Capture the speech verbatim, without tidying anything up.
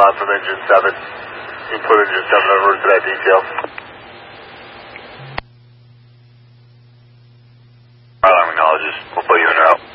respond from engine seven. You put engine seven over to that detail. Alarm acknowledges. We'll put you in route.